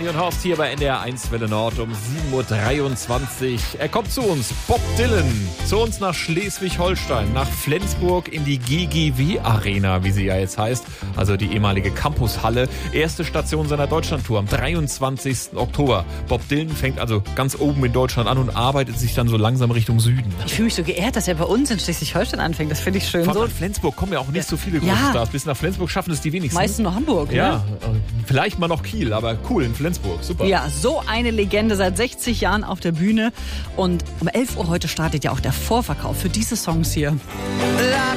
Anni und Horst hier bei NDR 1 Welle Nord um 7.23 Uhr. Er kommt zu uns, Bob Dylan, zu uns nach Schleswig-Holstein, nach Flensburg in die GGW Arena, wie sie ja jetzt heißt, also die ehemalige Campushalle. Erste Station seiner Deutschlandtour am 23. Oktober. Bob Dylan fängt also ganz oben in Deutschland an und arbeitet sich dann so langsam Richtung Süden. Ich fühle mich so geehrt, dass er bei uns in Schleswig-Holstein anfängt. Das finde ich schön. Von So Flensburg kommen ja auch nicht so viele große Stars. Bis nach Flensburg schaffen es die wenigsten. meistens nur Hamburg, ne? Ja, vielleicht mal noch Kiel, aber cool in Flensburg. Super. Ja, so eine Legende seit 60 Jahren auf der Bühne. Und um 11 Uhr heute startet ja auch der Vorverkauf für diese Songs hier.